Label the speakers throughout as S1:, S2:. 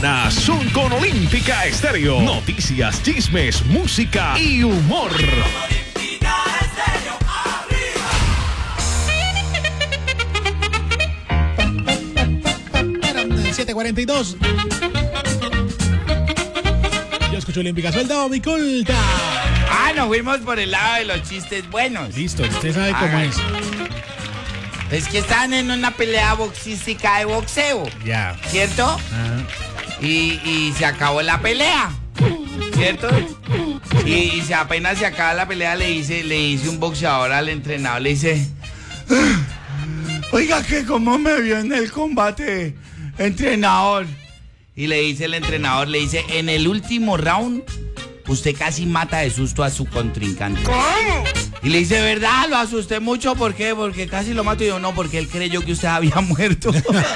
S1: Son con Olímpica Estéreo. Noticias, chismes, música y humor.
S2: 7:42. Yo escucho Olímpica. Suelta, mi culta.
S3: Nos fuimos por el lado de los chistes buenos.
S2: Listo, usted sabe cómo es.
S3: Es que están en una pelea boxística de boxeo.
S2: Ya.
S3: ¿Cierto?
S2: Ajá.
S3: Y se acabó la pelea. ¿Cierto? Y apenas se acaba la pelea, le dice un boxeador al entrenador, le dice: oiga, que cómo me vio en el combate, entrenador. Y le dice el entrenador, en el último round, usted casi mata de susto a su contrincante. ¿Cómo? Y le dice: ¿verdad? Lo asusté mucho. ¿Por qué? Porque casi lo mato. Y yo: no, porque él creyó que usted había muerto.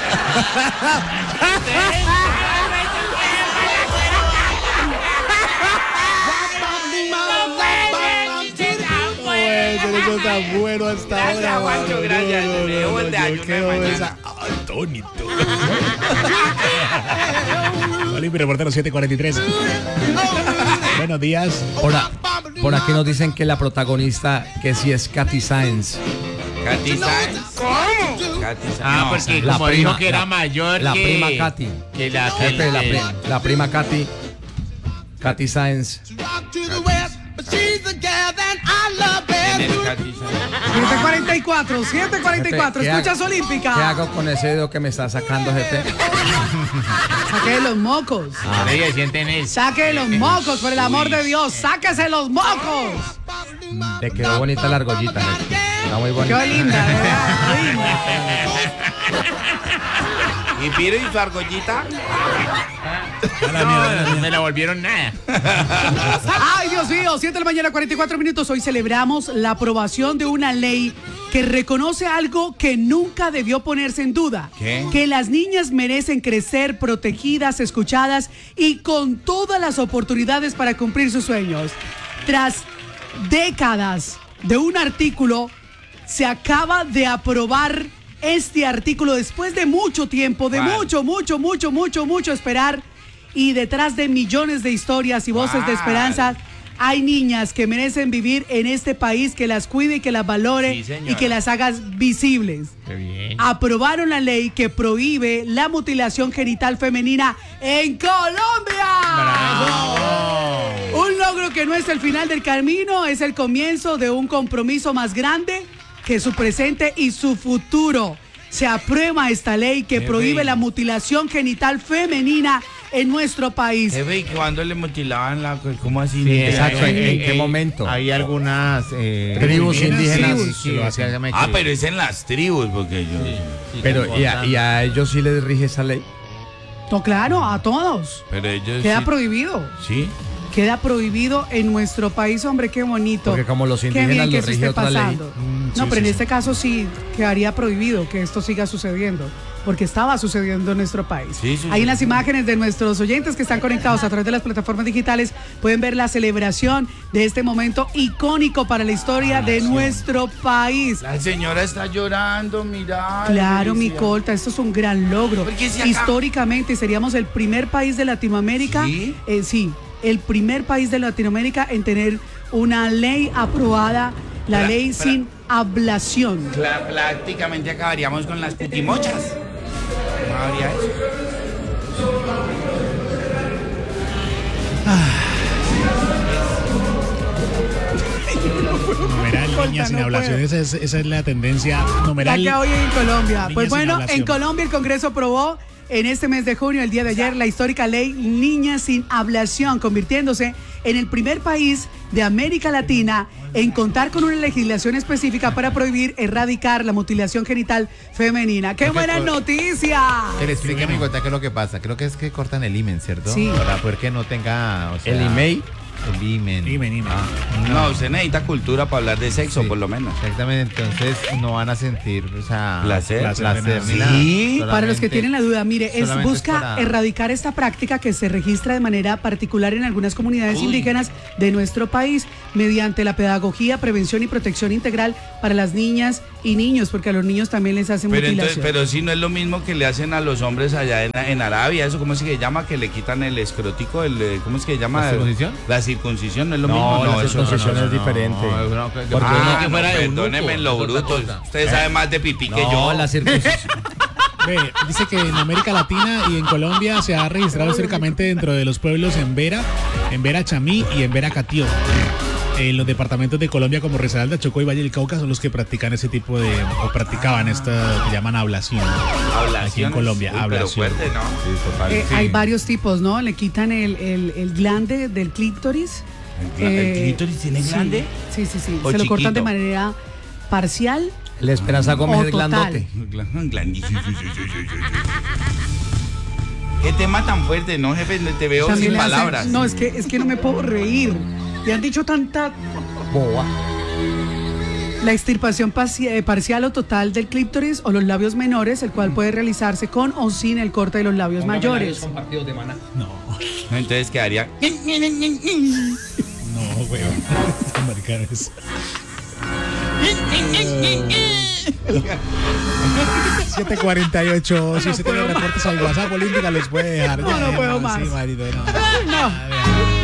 S2: Eso está bueno hasta ahora.
S3: Gracias, Juancho, gracias.
S2: Yo quedo atónito. Olimpia, reportero 7:43. Buenos días.
S4: Por aquí nos dicen que la protagonista, que sí es Katy Sáenz.
S3: ¿Katy Sáenz? ¿Cómo? Katy Sáenz.
S5: Ah, porque como dijo que era mayor
S4: la
S5: que...
S4: prima Katy.
S5: Que
S4: la prima Katy. Katy Sáenz.
S6: 7:44. ¿Escuchas Olímpica?
S4: ¿Qué hago con ese dedo que me está sacando, jefe?
S6: Saque los mocos. Saque los mocos, por el amor de Dios. Sáquese los mocos.
S4: Le quedó bonita la argollita, jefe. Está muy bonita.
S6: Qué linda, ¿verdad? Linda.
S3: ¿Y Piro y su argollita?
S5: No me la volvieron nada.
S6: Ay, Dios mío, 7:44 a.m. Hoy celebramos la aprobación de una ley que reconoce algo que nunca debió ponerse en duda.
S3: ¿Qué?
S6: Que las niñas merecen crecer protegidas, escuchadas y con todas las oportunidades para cumplir sus sueños. Tras décadas de un artículo, se acaba de aprobar este artículo después de mucho tiempo, de mucho esperar, y detrás de millones de historias y voces de esperanza, hay niñas que merecen vivir en este país, que las cuide y que las valore,
S3: sí,
S6: y que las haga visibles.
S5: Qué bien.
S6: Aprobaron la ley que prohíbe la mutilación genital femenina en Colombia.
S5: ¡Bravo!
S6: Un logro que no es el final del camino, es el comienzo de un compromiso más grande que su presente y su futuro. Se aprueba esta ley que prohíbe la mutilación genital femenina en nuestro país.
S3: Jefe, ¿y cuando le mutilaban la... ¿Cómo así?
S4: Sí, exacto, ¿en qué momento?
S5: Hay algunas
S4: tribus indígenas.
S5: Sí,
S3: pero es en las tribus, porque yo...
S4: Pero, ¿y a ellos sí les rige esa ley?
S6: No, claro, a todos.
S3: Pero ellos
S6: Queda
S3: sí...
S6: prohibido.
S3: ¿Sí?
S6: Queda prohibido en nuestro país, hombre, qué bonito.
S4: Porque como los indígenas
S6: qué bien que
S4: lo
S6: eso
S4: rige
S6: esté
S4: otra ley.
S6: pasando. No, pero en este caso sí quedaría prohibido que esto siga sucediendo, porque estaba sucediendo en nuestro país. Ahí en las imágenes de nuestros oyentes que están conectados a través de las plataformas digitales pueden ver la celebración de este momento icónico para la historia de nuestro país.
S3: La señora está llorando, mira.
S6: Claro, mi colta, esto es un gran logro.
S3: Porque si acá...
S6: Históricamente seríamos el primer país de Latinoamérica.
S3: ¿Sí?
S6: Sí, el primer país de Latinoamérica en tener una ley aprobada, la ley sin ablación.
S3: Prácticamente acabaríamos con las putimochas. ¿No habría eso?
S2: Numeral, niñas sin ablación. Esa es la tendencia numeral.
S6: La que hoy en Colombia. Pues bueno,
S2: en
S6: Colombia el Congreso aprobó en este mes de junio, el día de ayer, la histórica ley Niñas sin Ablación, convirtiéndose en el primer país de América Latina en contar con una legislación específica para prohibir, erradicar la mutilación genital femenina. ¡Qué buena noticia!
S7: Que le explique a mi cuenta qué es lo que pasa. Creo que es que cortan el imen, ¿cierto?
S6: Sí.
S7: Para poder que no tenga... O sea,
S4: El email.
S5: El himen.
S2: Himen.
S3: No, usted necesita cultura para hablar de sexo,
S5: Sí.
S3: por lo menos.
S5: Exactamente, entonces no van a sentir, o sea,
S3: Placer.
S5: ni nada.
S3: Sí.
S6: Para los que
S5: Solamente-
S6: tienen la duda, mire,
S5: solamente
S6: busca
S5: es para-
S6: erradicar esta práctica que se registra de manera particular en algunas comunidades indígenas de nuestro país mediante la pedagogía, prevención y protección integral para las niñas y niños, porque a los niños también les hacen
S3: Pero,
S6: mutilación.
S3: pero si no es lo mismo que le hacen a los hombres allá en Arabia, eso cómo es que se llama, que le quitan el escrotico, ¿cómo es que se llama?
S5: ¿La circuncisión?
S3: La circuncisión no es lo
S4: No,
S3: mismo,
S4: la
S3: eso
S4: circuncisión es diferente.
S5: Porque
S3: Ah,
S5: que
S3: no,
S5: fuera de
S3: perdóneme
S5: eunuco,
S3: lo
S5: es otra
S3: bruto.
S5: cosa.
S3: Usted sabe más de pipí que
S4: No,
S3: yo.
S4: la circuncisión.
S2: Ve, dice que en América Latina y en Colombia se ha registrado históricamente dentro de los pueblos en Vera Chamí y en Vera Catío. En los departamentos de Colombia como Risaralda, Chocó y Valle del Cauca son los que practican ese tipo de, o practicaban esta que llaman ablación. Aquí en Colombia,
S3: Pero
S2: ablación.
S3: fuerte, ¿no?
S6: Hay varios tipos, ¿no? Le quitan el glande del clítoris.
S3: ¿El clítoris tiene glande?
S6: Sí.
S3: ¿O
S6: Se lo cortan
S3: chiquito?
S6: de manera parcial.
S4: La Esperanza Gómez
S6: O
S4: es
S6: total.
S4: glandote.
S3: ¿Qué tema tan fuerte, no, jefe? Te veo
S6: También
S3: sin
S6: le hacen-
S3: palabras.
S6: No, es que no me puedo reír. Le han dicho tanta.
S4: Boa.
S6: La extirpación parcial o total del clítoris o los labios menores, el cual puede realizarse con o sin el corte de los labios mayores.
S4: Compartidos de maná.
S2: No,
S3: Entonces quedaría.
S2: no, weón. Estos americanos. 7:48. Si usted tiene reportes al WhatsApp Olímpica, los puede dejar.
S6: No, no puedo más.
S2: Sí, marido, no.
S6: No.